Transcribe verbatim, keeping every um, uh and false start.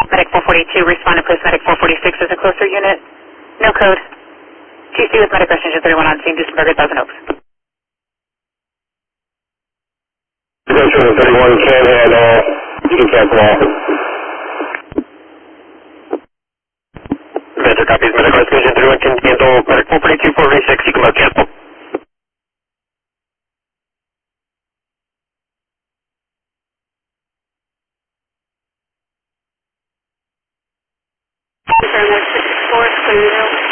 Medic four forty-two, respond to place Medic four forty-six as a closer unit. No code. T C with Medic Rescue Engine thirty-one on scene, Duesenberger, Thousand Oaks. Rescue thirty-one can handle, you can cancel all. Major copies, Medic Rescue Engine thirty-one can handle, Medic four forty-two, four forty-six, you can mode cancel. Very much, six four, clear.